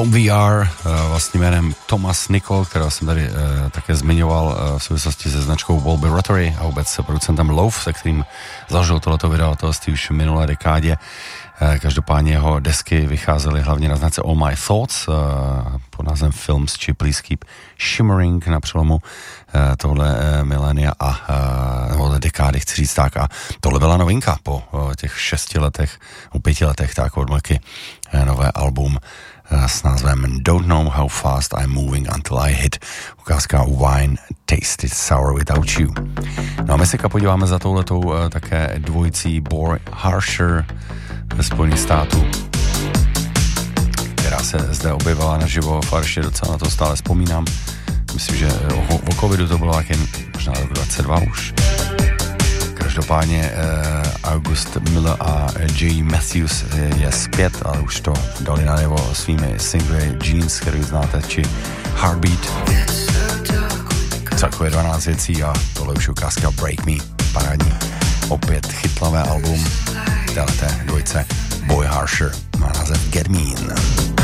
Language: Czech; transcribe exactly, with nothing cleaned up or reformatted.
Tom V R, vlastním jménem Thomas Nicol, kterého jsem tady také zmiňoval v souvislosti se značkou Volby Rotary a vůbec se producentem Loaf, se kterým založil tohleto vydavatelství už v minulé dekádě. Každopádně jeho desky vycházely hlavně na značce All My Thoughts pod názvem Films či Please Keep Shimmering na přelomu tohle milénia a tohle dekády, chci říct tak. A tohle byla novinka po těch šesti letech, u pěti letech, tak od Mlky, nové album s názvem Don't Know How Fast I'm Moving Until I Hit. Ukázka Wine Tasted Sour Without You. No a my se podíváme za touhletou také dvojicí Boy Harsher ve Spojených států, která se zde objevila naživo v Arši, docela na to stále vzpomínám. Myslím, že o, o covidu to bylo taky možná rok dvacet dva už. Každopádně eh, August Miller a J. Matthews je zpět, ale už to dali najevo svými singly Jeans, který znáte, či Heartbeat. Celkově dvanáct věcí a tohle už ukázka Break Me, parádní. Opět chytlavé album téhleté dvojce Boy Harsher, má název Get Mean.